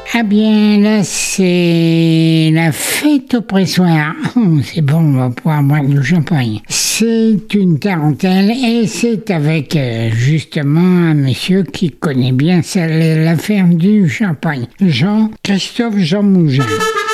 Ah bien, là, c'est la fête au pressoir. Oh, c'est bon, on va pouvoir boire du champagne. C'est une tarentelle et c'est avec justement un monsieur qui connaît bien la ferme du champagne. Jean-Christophe Jean Mougin.